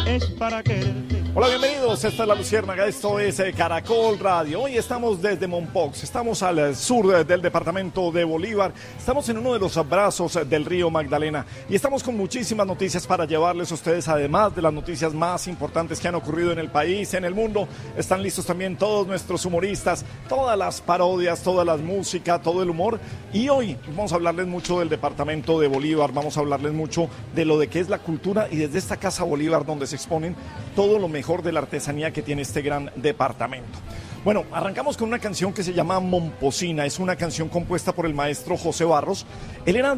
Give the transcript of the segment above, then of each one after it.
es para quererte. Hola, bienvenidos, esta es La Luciérnaga, esto es Caracol Radio. Hoy estamos desde Mompox, estamos al sur del departamento de Bolívar, estamos en uno de los brazos del río Magdalena y estamos con muchísimas noticias para llevarles a ustedes, además de las noticias más importantes que han ocurrido en el país, en el mundo. Están listos también todos nuestros humoristas, todas las parodias, toda la música, todo el humor. Y hoy vamos a hablarles mucho del departamento de Bolívar, vamos a hablarles mucho de lo de qué es la cultura y desde esta Casa Bolívar donde se exponen todo lo mejor de la artesanía que tiene este gran departamento. Bueno, arrancamos con una canción que se llama Momposina, es una canción compuesta por el maestro José Barros. Él era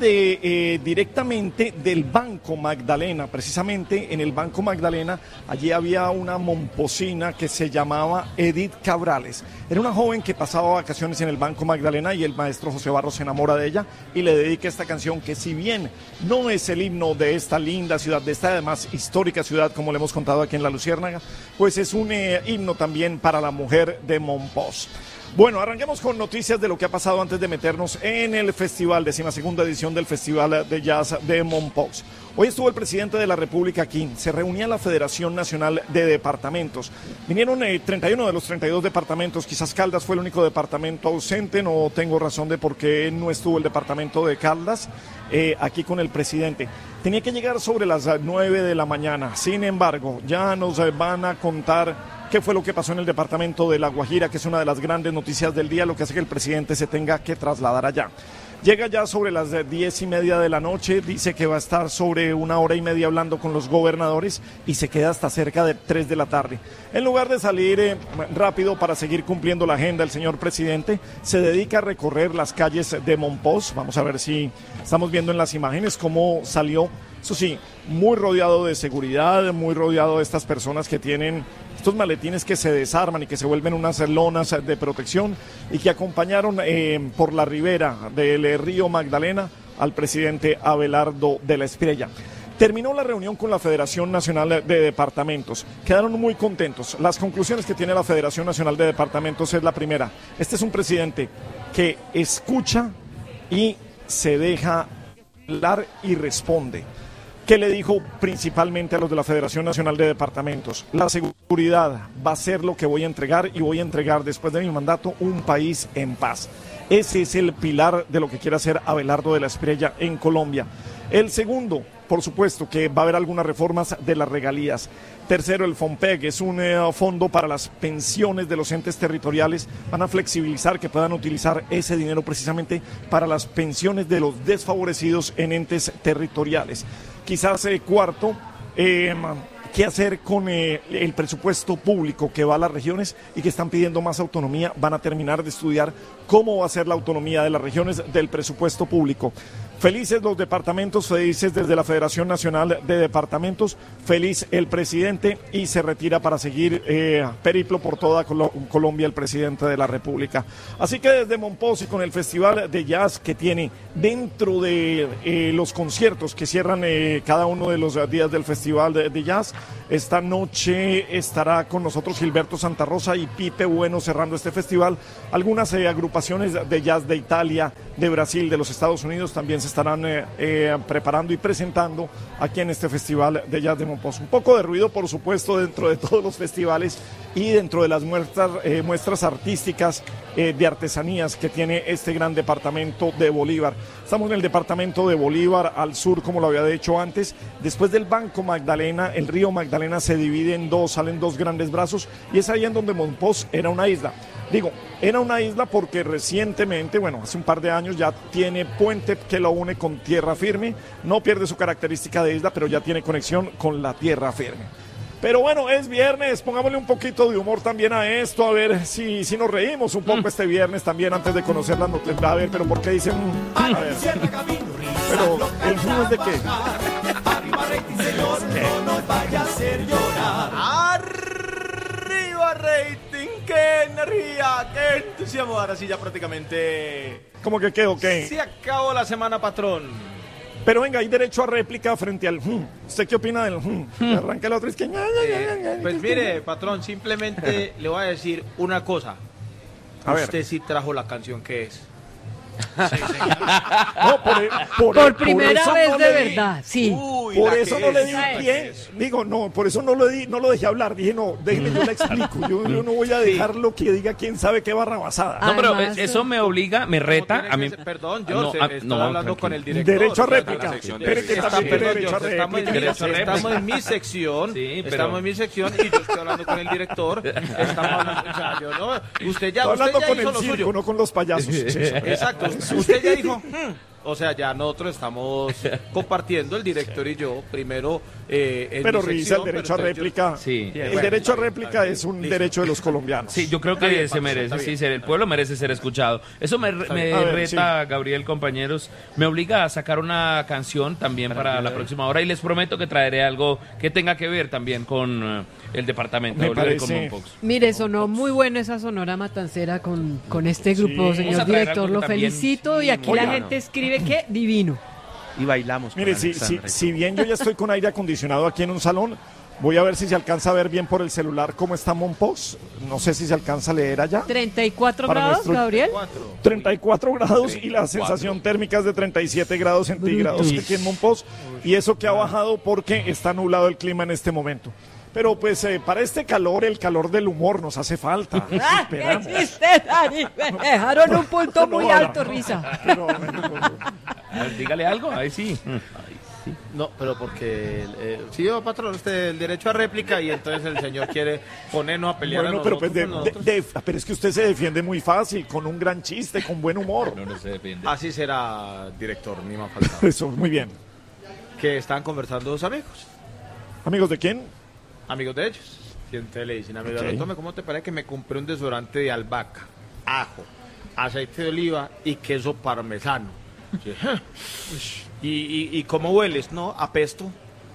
directamente del Banco Magdalena, precisamente en el Banco Magdalena, allí había una momposina que se llamaba Edith Cabrales. Era una joven que pasaba vacaciones en el Banco Magdalena y el maestro José Barros se enamora de ella y le dedica esta canción que, si bien no es el himno de esta linda ciudad, de esta además histórica ciudad, como le hemos contado aquí en La Luciérnaga, pues es un himno también para la mujer de Mompox. Bueno, arranquemos con noticias de lo que ha pasado antes de meternos en el festival, 12ª edición del Festival de Jazz de Mompox. Hoy estuvo el presidente de la República aquí, se reunía la Federación Nacional de Departamentos. Vinieron 31 de los 32 departamentos, quizás Caldas fue el único departamento ausente, no tengo razón de por qué no estuvo el departamento de Caldas aquí con el presidente. Tenía que llegar sobre las 9 de la mañana, sin embargo, ya nos van a contar qué fue lo que pasó en el departamento de La Guajira, que es una de las grandes noticias del día, lo que hace que el presidente se tenga que trasladar allá. Llega ya sobre las 10:30 de la noche, dice que va a estar sobre 1 hora y media hablando con los gobernadores y se queda hasta cerca de 3 de la tarde. En lugar de salir rápido para seguir cumpliendo la agenda, el señor presidente se dedica a recorrer las calles de Mompox. Vamos a ver si estamos viendo en las imágenes cómo salió. Eso sí, muy rodeado de seguridad, muy rodeado de estas personas que tienen estos maletines que se desarman y que se vuelven unas lonas de protección y que acompañaron por la ribera del río Magdalena al presidente Abelardo de la Espriella. Terminó la reunión con la Federación Nacional de Departamentos. Quedaron muy contentos. Las conclusiones que tiene la Federación Nacional de Departamentos es la primera. Este es un presidente que escucha y se deja hablar y responde. ¿Qué le dijo principalmente a los de la Federación Nacional de Departamentos? La seguridad va a ser lo que voy a entregar y voy a entregar después de mi mandato un país en paz. Ese es el pilar de lo que quiere hacer Abelardo de la Espriella en Colombia. El segundo, por supuesto, que va a haber algunas reformas de las regalías. Tercero, el FOMPEG, es un fondo para las pensiones de los entes territoriales. Van a flexibilizar que puedan utilizar ese dinero precisamente para las pensiones de los desfavorecidos en entes territoriales. Quizás cuarto, qué hacer con el presupuesto público que va a las regiones y que están pidiendo más autonomía. Van a terminar de estudiar cómo va a ser la autonomía de las regiones del presupuesto público. Felices los departamentos, felices desde la Federación Nacional de Departamentos, feliz el presidente y se retira para seguir periplo por toda Colombia el presidente de la República. Así que desde Mompox y con el Festival de Jazz que tiene dentro de los conciertos que cierran cada uno de los días del Festival de Jazz, esta noche estará con nosotros Gilberto Santa Rosa y Pipe Bueno cerrando este festival. Algunas agrupaciones de jazz de Italia, de Brasil, de los Estados Unidos también se estarán preparando y presentando aquí en este Festival de Jazz de Mompox. Un poco de ruido, por supuesto, dentro de todos los festivales y dentro de las muestras artísticas de artesanías que tiene este gran departamento de Bolívar. Estamos en el departamento de Bolívar, al sur, como lo había dicho antes. Después del Banco Magdalena, el río Magdalena se divide en dos, salen dos grandes brazos y es ahí en donde Mompox era una isla. Digo, era una isla porque recientemente, bueno, hace un par de años ya tiene puente que lo une con tierra firme. No pierde su característica de isla, pero ya tiene conexión con la tierra firme. Pero bueno, es viernes, pongámosle un poquito de humor también a esto, a ver si nos reímos un poco este viernes también antes de conocer las noticias. A ver, pero ¿por qué dicen? A ver. Pero, ¿el flujo es de qué? Arriba rating, señor, no nos vaya a hacer llorar. Arriba rating, qué energía, qué entusiasmo. Ahora sí ya prácticamente... ¿Cómo que qué o qué? Se acabó la semana, patrón. Pero venga, hay derecho a réplica frente al ¿Usted qué opina del Arranca el otro, es que... Pues mire, patrón, simplemente le voy a decir una cosa. Usted sí trajo la canción que es. No, Por primera eso vez no de le di. verdad, sí. Uy, Por la eso que no le di es. un pie. Digo, no, por eso no lo dejé hablar. Dije, no, déjeme, yo le explico. Yo no voy a dejar lo que diga quién sabe qué barrabasada. Ah, No, pero Además, eso me obliga, me reta a mí. Perdón, No, George, estoy hablando tranquilo. con el director. Derecho a o sea, réplica. la sección Espere que también tiene perdón, derecho a George, réplica. estamos en mi sección. Sí, pero- Estamos en mi sección y yo estoy hablando con el director. Estamos hablando, o sea, yo no. Usted ya Estoy hablando con hizo el lo circo, suyo. no con los payasos. Sí, sí. Exacto. Usted ya dijo. O sea, ya nosotros estamos compartiendo, el director y yo, primero en Pero mi revisa el sección, derecho a pero entonces yo- réplica. Sí. El Bueno, derecho a está bien, réplica está bien. es un Listo. derecho de los colombianos. Sí, yo creo Está que bien, se Pacho, merece, está sí, bien. el pueblo merece ser escuchado. Eso me A ver, reta, Gabriel, compañeros, me obliga a sacar una canción también para la próxima hora y les prometo que traeré algo que tenga que ver también con el departamento Me de Bolívar y con parece- Mompox. Mire, sonó muy bueno esa Sonora Matancera con este grupo, Sí. Vamos señor a traer director. algo Lo que también- felicito y aquí la Oiga. gente escribe que divino. Y bailamos. Mire, con si Alexandra. bien yo ya estoy con aire acondicionado aquí en un salón, voy a ver si se alcanza a ver bien por el celular cómo está Mompox. No sé si se alcanza a leer allá. 34 Para grados, nuestro- Gabriel. 34 grados y la sensación térmica es de 37 grados centígrados aquí en Mompox. Y eso que ha bajado porque está nublado el clima en este momento. Pero pues para este calor, el calor del humor nos hace falta. ¡Ah, qué Esperamos. chiste, Dani! Me dejaron un punto muy No, alto, no. risa. Pero, bueno, A ver, dígale algo, ahí sí. No, pero porque sí, patrón, usted el derecho a réplica y entonces el señor quiere ponernos a pelear a bueno, pero, nosotros. pues, con nosotros. pero es que usted se defiende muy fácil, con un gran chiste, con buen humor. No se depende. Así será, director, ni me ha faltado. Eso, muy bien. Que están conversando dos amigos, ¿Amigos de quién? amigos de ellos. Y entonces le dicen, amigo, Ok. tome, ¿cómo te parece que me compré un desodorante de albahaca, ajo, aceite de oliva y queso parmesano? Sí. ¿Y cómo hueles? No, apesto.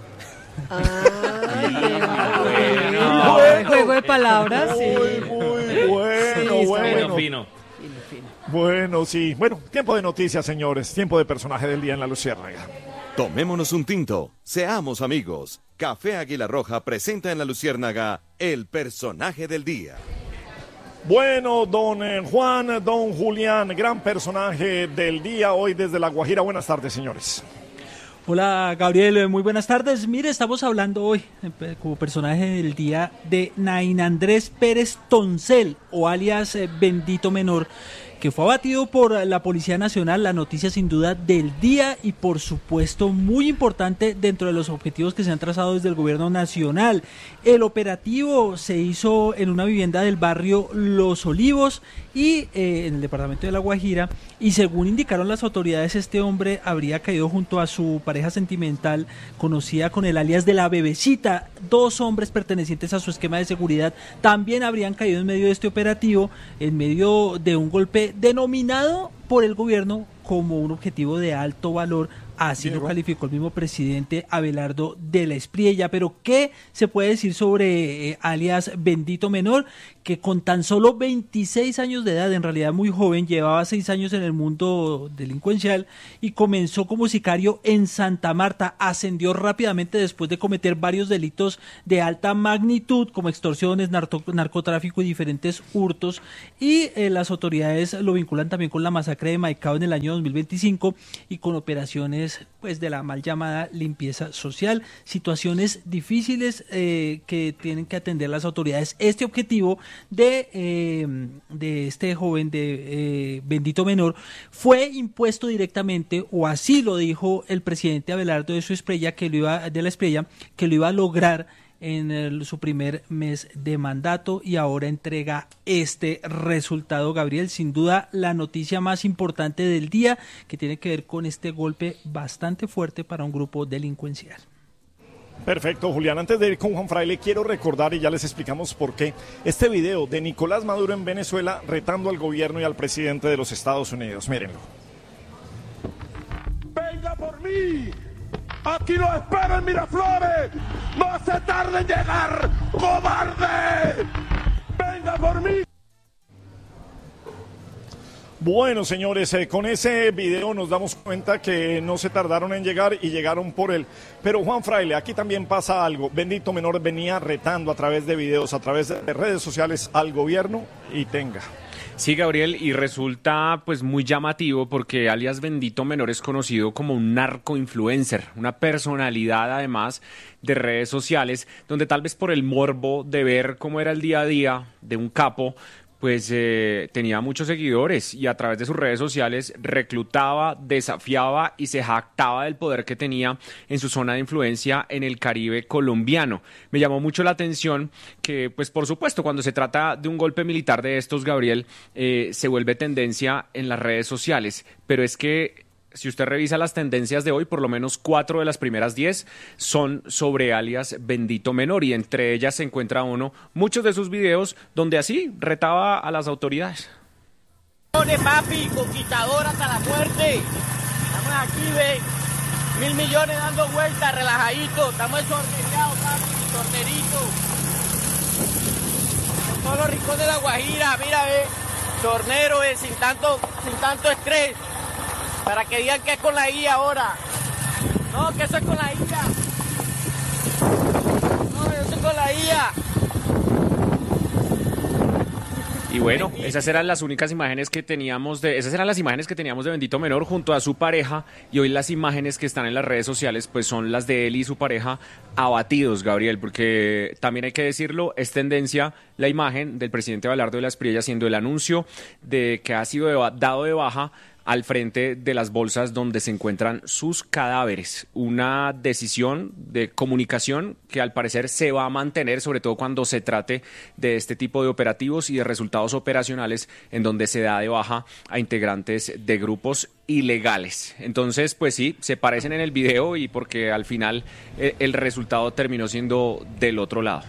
Juego de palabras, sí. Muy bueno, Sí, está bueno. Fino. Bueno, sí. Bueno, tiempo de noticias, señores. Tiempo de personaje del día en la Luciérnaga. Tomémonos un tinto, seamos amigos. Café Águila Roja presenta en la Luciérnaga el personaje del día. Bueno, don Juan, don Julián, gran personaje del día hoy desde La Guajira. Buenas tardes, señores. Hola Gabriel, muy buenas tardes. Mire, estamos hablando hoy como personaje del día de Nain Andrés Pérez Toncel, o alias Bendito Menor, que fue abatido por la Policía Nacional. La noticia sin duda del día y por supuesto muy importante dentro de los objetivos que se han trazado desde el gobierno nacional. El operativo se hizo en una vivienda del barrio Los Olivos y en el departamento de La Guajira, y según indicaron las autoridades, este hombre habría caído junto a su pareja sentimental conocida con el alias de la Bebecita. Dos hombres pertenecientes a su esquema de seguridad también habrían caído en medio de este operativo, en medio de un golpe denominado por el gobierno como un objetivo de alto valor. Así lo calificó el mismo presidente Abelardo de la Espriella. Pero ¿qué se puede decir sobre alias Bendito Menor? Que con tan solo 26 años de edad, en realidad muy joven, llevaba 6 años en el mundo delincuencial y comenzó como sicario en Santa Marta. Ascendió rápidamente después de cometer varios delitos de alta magnitud como extorsiones, narcotráfico y diferentes hurtos, y las autoridades lo vinculan también con la masacre de Maicao en el año 2025 y con operaciones pues de la mal llamada limpieza social, situaciones difíciles que tienen que atender las autoridades. Este objetivo de este joven de Bendito Menor fue impuesto directamente, o así lo dijo el presidente Abelardo de la Espriella, que lo iba a lograr en su primer mes de mandato, y ahora entrega este resultado. Gabriel, sin duda la noticia más importante del día, que tiene que ver con este golpe bastante fuerte para un grupo delincuencial. Perfecto, Julián. Antes de ir con Juan Fraile, quiero recordar, y ya les explicamos por qué, este video de Nicolás Maduro en Venezuela retando al gobierno y al presidente de los Estados Unidos. Mírenlo. ¡Venga por mí! ¡Aquí lo espero en Miraflores! ¡No se tarde en llegar, cobarde! ¡Venga por mí! Bueno, señores, con ese video nos damos cuenta que no se tardaron en llegar y llegaron por él. Pero Juan Fraile, aquí también pasa algo. Bendito Menor venía retando a través de videos, a través de redes sociales al gobierno, y tenga. Sí, Gabriel, y resulta pues muy llamativo porque alias Bendito Menor es conocido como un narcoinfluencer, una personalidad además de redes sociales, donde tal vez por el morbo de ver cómo era el día a día de un capo, pues tenía muchos seguidores y a través de sus redes sociales reclutaba, desafiaba y se jactaba del poder que tenía en su zona de influencia en el Caribe colombiano. Me llamó mucho la atención que, pues por supuesto, cuando se trata de un golpe militar de estos, Gabriel, se vuelve tendencia en las redes sociales, pero es que si usted revisa las tendencias de hoy, por lo menos 4 de las primeras 10 son sobre alias Bendito Menor y entre ellas se encuentra muchos de sus videos donde así retaba a las autoridades. Papi, conquistador hasta la muerte. Estamos aquí, ve, 1.000 millones dando vueltas, relajaditos. Estamos sorteados, papi, sorteritos. En todos los rincones de La Guajira, mira, ve, tornero, sin tanto estrés. Para que digan que es con la IA ahora. No, que eso es con la IA. No, eso es con la IA. Y bueno, esas eran las imágenes que teníamos de Bendito Menor junto a su pareja, y hoy las imágenes que están en las redes sociales pues son las de él y su pareja abatidos, Gabriel, porque también hay que decirlo, es tendencia la imagen del presidente Abelardo de la Espriella haciendo el anuncio de que ha sido dado de baja al frente de las bolsas donde se encuentran sus cadáveres. Una decisión de comunicación que al parecer se va a mantener, sobre todo cuando se trate de este tipo de operativos y de resultados operacionales en donde se da de baja a integrantes de grupos ilegales. Entonces, pues sí, se parecen en el video y porque al final el resultado terminó siendo del otro lado.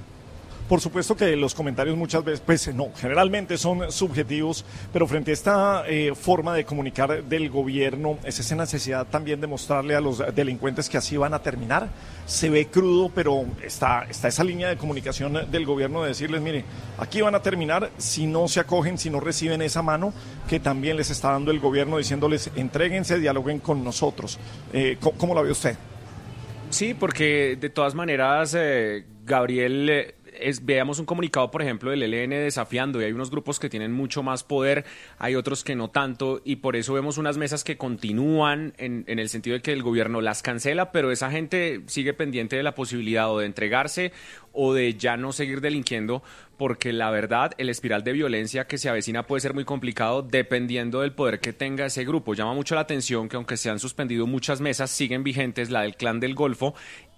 Por supuesto que los comentarios muchas veces, pues no, generalmente son subjetivos, pero frente a esta forma de comunicar del gobierno, es esa necesidad también de mostrarle a los delincuentes que así van a terminar. Se ve crudo, pero está esa línea de comunicación del gobierno de decirles, mire, aquí van a terminar si no se acogen, si no reciben esa mano que también les está dando el gobierno, diciéndoles, entréguense, dialoguen con nosotros. ¿Cómo la ve usted? Sí, porque de todas maneras, Gabriel... veamos un comunicado, por ejemplo, del ELN desafiando, y hay unos grupos que tienen mucho más poder, hay otros que no tanto, y por eso vemos unas mesas que continúan en el sentido de que el gobierno las cancela, pero esa gente sigue pendiente de la posibilidad o de entregarse o de ya no seguir delinquiendo, porque la verdad, el espiral de violencia que se avecina puede ser muy complicado dependiendo del poder que tenga ese grupo. Llama mucho la atención que aunque se han suspendido muchas mesas, siguen vigentes la del Clan del Golfo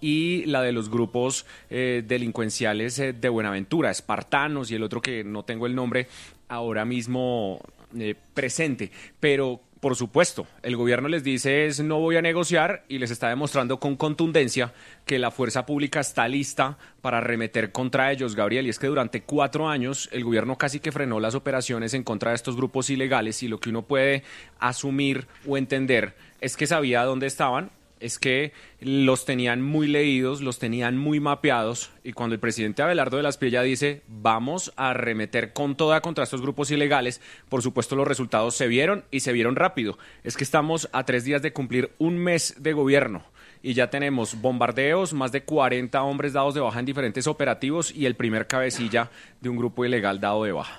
y la de los grupos delincuenciales de Buenaventura, Espartanos y el otro que no tengo el nombre ahora mismo presente, pero por supuesto, el gobierno les dice no voy a negociar y les está demostrando con contundencia que la fuerza pública está lista para arremeter contra ellos, Gabriel, y es que durante 4 años el gobierno casi que frenó las operaciones en contra de estos grupos ilegales y lo que uno puede asumir o entender es que sabía dónde estaban, es que los tenían muy leídos, los tenían muy mapeados, y cuando el presidente Abelardo de la Espriella dice vamos a arremeter con toda contra estos grupos ilegales, por supuesto los resultados se vieron y se vieron rápido. Es que estamos a 3 días de cumplir un mes de gobierno y ya tenemos bombardeos, más de 40 hombres dados de baja en diferentes operativos y el primer cabecilla de un grupo ilegal dado de baja.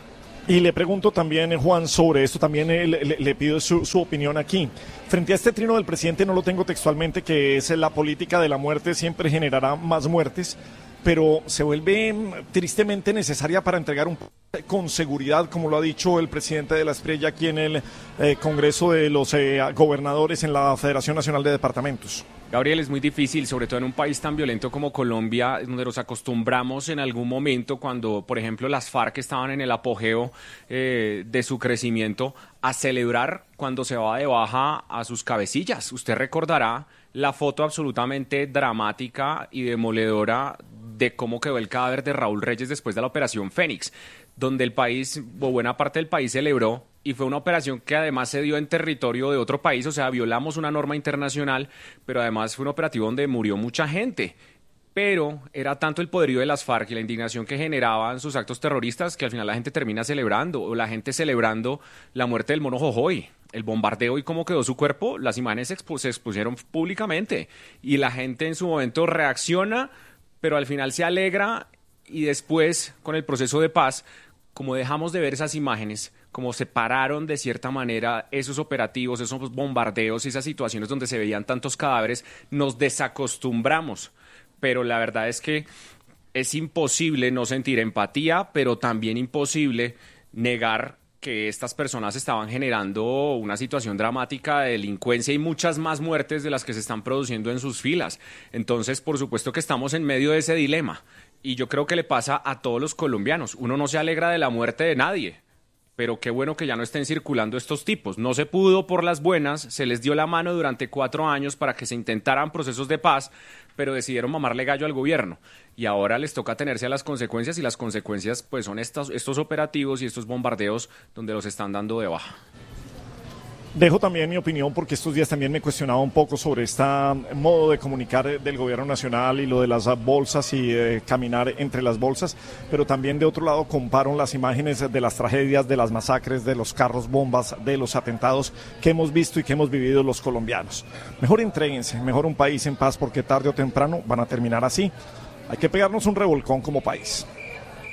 Y le pregunto también, Juan, sobre esto, también le pido su opinión aquí. Frente a este trino del presidente, no lo tengo textualmente, que es la política de la muerte siempre generará más muertes, pero se vuelve tristemente necesaria para entregar con seguridad, como lo ha dicho el presidente de la Espriella aquí en el Congreso de los Gobernadores en la Federación Nacional de Departamentos. Gabriel, es muy difícil, sobre todo en un país tan violento como Colombia, donde nos acostumbramos en algún momento cuando, por ejemplo, las FARC estaban en el apogeo de su crecimiento, a celebrar cuando se va de baja a sus cabecillas. Usted recordará la foto absolutamente dramática y demoledora de cómo quedó el cadáver de Raúl Reyes después de la Operación Fénix, donde el país, o buena parte del país, celebró, y fue una operación que además se dio en territorio de otro país, o sea, violamos una norma internacional, pero además fue un operativo donde murió mucha gente. Pero era tanto el poderío de las FARC y la indignación que generaban sus actos terroristas que al final la gente termina celebrando, o la gente celebrando la muerte del Mono Jojoy, el bombardeo y cómo quedó su cuerpo. Las imágenes se expusieron públicamente y la gente en su momento reacciona, pero al final se alegra y después, con el proceso de paz, como dejamos de ver esas imágenes, como separaron de cierta manera esos operativos, esos bombardeos y esas situaciones donde se veían tantos cadáveres, nos desacostumbramos. Pero la verdad es que es imposible no sentir empatía, pero también imposible negar que estas personas estaban generando una situación dramática de delincuencia y muchas más muertes de las que se están produciendo en sus filas. Entonces, por supuesto que estamos en medio de ese dilema. Y yo creo que le pasa a todos los colombianos. Uno no se alegra de la muerte de nadie, pero qué bueno que ya no estén circulando estos tipos. No se pudo por las buenas, se les dio la mano durante 4 años para que se intentaran procesos de paz, pero decidieron mamarle gallo al gobierno. Y ahora les toca atenerse a las consecuencias, y las consecuencias pues son estos operativos y estos bombardeos donde los están dando de baja. Dejo también mi opinión porque estos días también me cuestionaba un poco sobre este modo de comunicar del gobierno nacional y lo de las bolsas y caminar entre las bolsas, pero también de otro lado comparo las imágenes de las tragedias, de las masacres, de los carros bombas, de los atentados que hemos visto y que hemos vivido los colombianos. Mejor entréguense, mejor un país en paz porque tarde o temprano van a terminar así. Hay que pegarnos un revolcón como país.